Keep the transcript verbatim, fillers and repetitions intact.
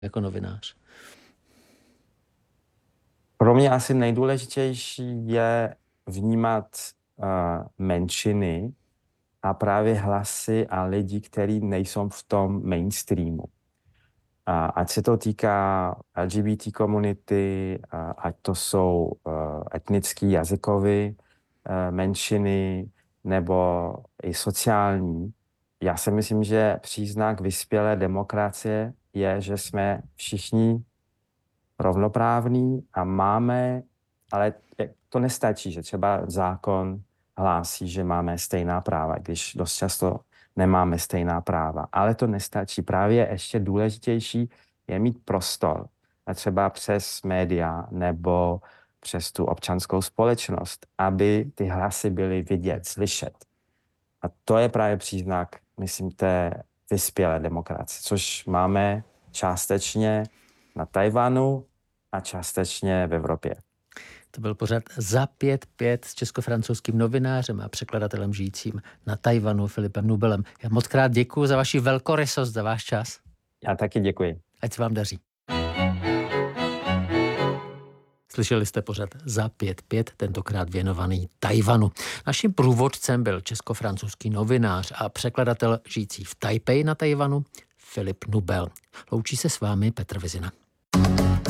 jako novinář? Pro mě asi nejdůležitější je vnímat uh, menšiny a právě hlasy a lidi, kteří nejsou v tom mainstreamu. A ať se to týká L G B T komunity, ať to jsou uh, etnický, jazykové uh, menšiny nebo i sociální. Já si myslím, že příznak vyspělé demokracie je, že jsme všichni rovnoprávní a máme, ale to nestačí, že třeba zákon hlásí, že máme stejná práva, když dost často nemáme stejná práva. Ale to nestačí. Právě ještě důležitější je mít prostor, a třeba přes média nebo přes tu občanskou společnost, aby ty hlasy byly vidět, slyšet. A to je právě příznak, myslím, té vyspělé demokracie, což máme částečně na Tchaj-wanu a částečně v Evropě. To byl pořad Za pět pět s česko-francouzským novinářem a překladatelem žijícím na Tchaj-wanu Filipem Nubelem. Já moc krát děkuji za vaši velkorysost, za váš čas. Já taky děkuji. Ať se vám daří. Slyšeli jste pořad Za pět pět, tentokrát věnovaný Tchaj-wanu. Naším průvodcem byl česko-francouzský novinář a překladatel žijící v Taipei na Tchaj-wanu Filip Nubel. Loučí se s vámi Petr Vizina.